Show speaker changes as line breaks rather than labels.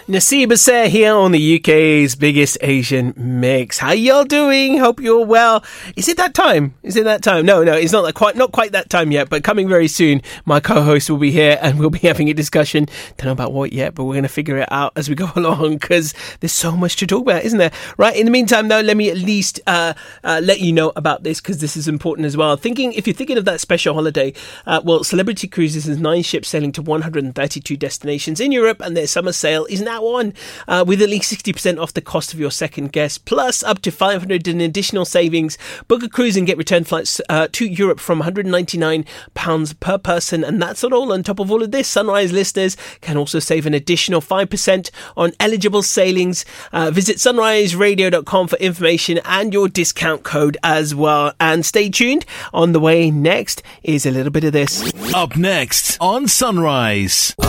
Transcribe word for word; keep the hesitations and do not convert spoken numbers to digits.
Naseeb Assair here on the U K's biggest Asian mix. How y'all doing? Hope you're well. Is it that time? Is it that time? No, no, it's not that quite, not quite that time yet, but coming very soon. My co-host will be here and we'll be having a discussion. Don't know about what yet, but we're going to figure it out as we go along because there's so much to talk about, isn't there? Right. In the meantime, though, let me at least uh, uh, let you know about this because this is important as well. Thinking, if you're thinking of that special holiday, uh, well, Celebrity Cruises has nine ships sailing to one hundred thirty-two destinations in Europe, and their summer sale is now on uh, with at least sixty percent off the cost of your second guest, plus up to five hundred in additional savings. Book a cruise and get return flights uh, to Europe from one hundred ninety-nine pounds per person. And that's not all. On top of all of this, Sunrise listeners can also save an additional five percent on eligible sailings. Uh, visit sunrise radio dot com for information and your discount code as well. And stay tuned. On the way next is a little bit of this.
Up next on Sunrise.